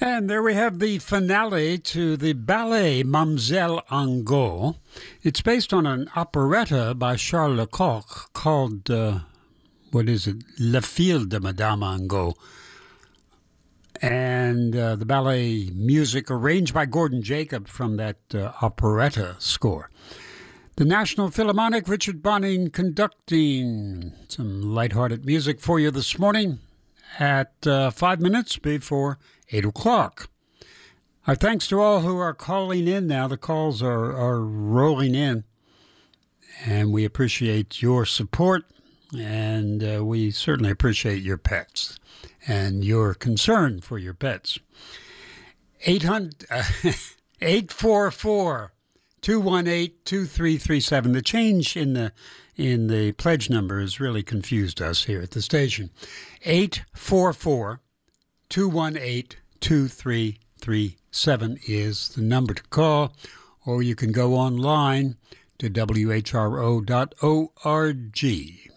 And there we have the finale to the ballet Mam'selle Angot. It's based on an operetta by Charles Lecoq called, La Fille de Madame Angot. And the ballet music arranged by Gordon Jacob from that operetta score. The National Philharmonic, Richard Bonning conducting some lighthearted music for you this morning at 5 minutes before 8 o'clock. Our thanks to all who are calling in now. The calls are rolling in, and we appreciate your support, and we certainly appreciate your pets and your concern for your pets. 844-218-2337. The change in the pledge number has really confused us here at the station. 844-218-2337 is the number to call, or you can go online to whro.org.